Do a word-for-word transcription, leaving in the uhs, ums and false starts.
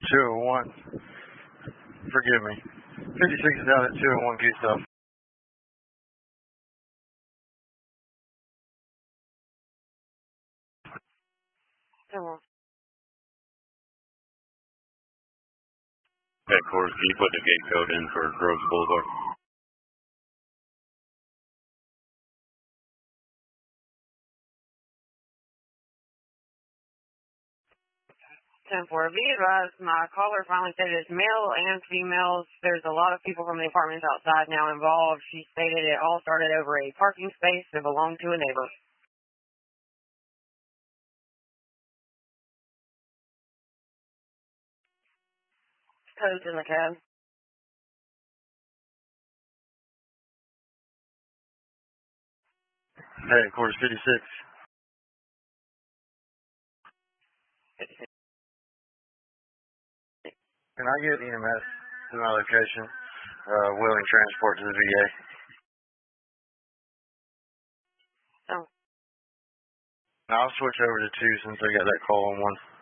two oh one. Forgive me. fifty-six is down at two oh one Keystone. Oh. Headquarters, can you put the gate code in for Groves Boulevard? ten four. Be advised, my caller finally said it's male and females. There's a lot of people from the apartments outside now involved. She stated it all started over a parking space that belonged to a neighbor. Codes in the cab. Headquarters fifty-six. Can I get E M S to my location? Uh, willing transport to the V A. Oh. I'll switch over to two since I got that call on one.